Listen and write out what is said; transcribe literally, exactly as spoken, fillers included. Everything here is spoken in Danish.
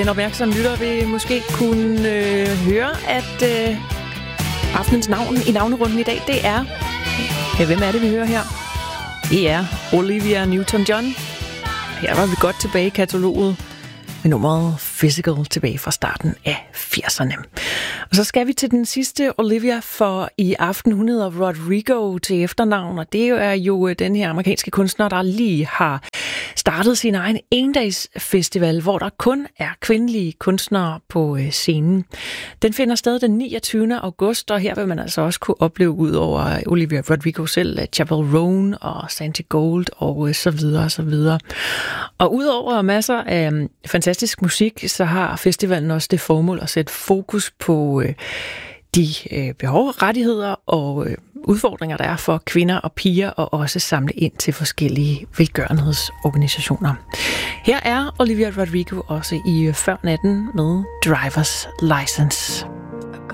Den opmærksomme lytter vil måske kunne øh, høre, at øh, aftenens navn i navnerunden i dag, det er... Ja, hvem er det, vi hører her? Det er Olivia Newton-John. Her var vi godt tilbage i kataloget med nummeret Physical tilbage fra starten af firserne. Og så skal vi til den sidste Olivia, for i aften hun hedder Rodrigo til efternavn, og det er jo den her amerikanske kunstner, der lige har startet sin egen endagsfestival, hvor der kun er kvindelige kunstnere på scenen. Den finder sted den niogtyvende august, og her vil man altså også kunne opleve ud over Olivia Rodrigo selv, Chappell Roan og Santi Gold og så videre og så videre. Og udover masser af fantastisk musik, så har festivalen også det formål at sætte fokus på øh, de øh, behov, rettigheder og øh, udfordringer, der er for kvinder og piger, og også samle ind til forskellige velgørenhedsorganisationer. Her er Olivia Rodrigo også i Før natten med Driver's License.